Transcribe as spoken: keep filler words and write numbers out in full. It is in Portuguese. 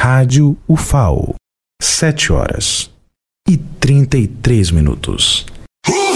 Rádio U F A O, sete horas e trinta e três minutos.